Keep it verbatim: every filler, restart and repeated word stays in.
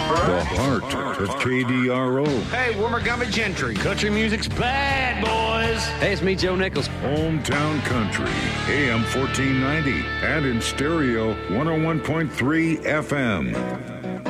The heart of K D R O. Hey, Wimmergummy Gentry. Country music's bad, boys. Hey, it's me, Joe Nichols. Hometown Country, A M fourteen ninety, and in stereo, one oh one point three F M.